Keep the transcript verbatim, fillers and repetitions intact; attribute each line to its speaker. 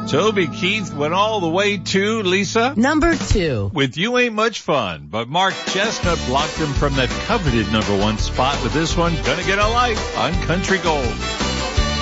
Speaker 1: Toby Keith went all the way to, Lisa,
Speaker 2: number two.
Speaker 1: With You Ain't Much Fun, but Mark Chestnut blocked him from that coveted number one spot with this one, Gonna Get a Life on Country Gold.